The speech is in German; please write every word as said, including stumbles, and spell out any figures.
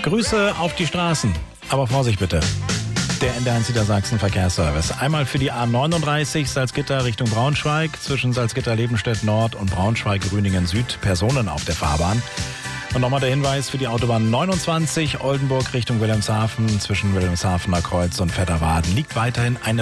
Grüße auf die Straßen, aber Vorsicht bitte. Der N D eins Niedersachsen Verkehrsservice. Einmal für die A neununddreißig Salzgitter Richtung Braunschweig, zwischen Salzgitter-Lebenstedt Nord und Braunschweig-Grüningen Süd Personen auf der Fahrbahn. Und nochmal der Hinweis für die Autobahn neunundzwanzig Oldenburg Richtung Wilhelmshaven, zwischen Wilhelmshavener Kreuz und Vetterwaden liegt weiterhin eine